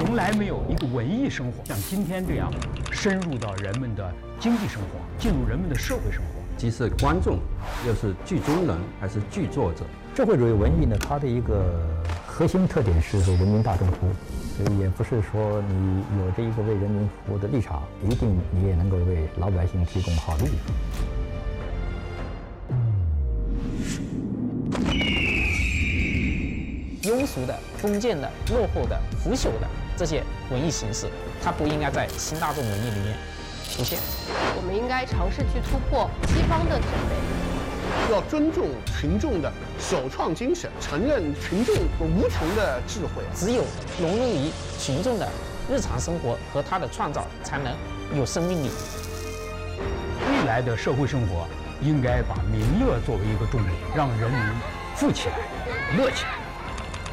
从来没有一个文艺生活像今天这样深入到人们的经济生活，进入人们的社会生活。 既是观众，又是剧中人，还是剧作者。 社会主义文艺呢，它的一个核心特点是为人民大众服务，所以也不是说你有着一个为人民服务的立场，一定你也能够为老百姓提供好的艺术。 庸俗的、封建的、落后的、腐朽的这些文艺形式，它不应该在新大众文艺里面出现。 我们应该尝试去突破西方的审美， 要尊重群众的首创精神，承认群众无穷的智慧。 只有融入于群众的日常生活和他的创造，才能有生命力。 未来的社会生活应该把民乐作为一个重点，让人民富起来、乐起来。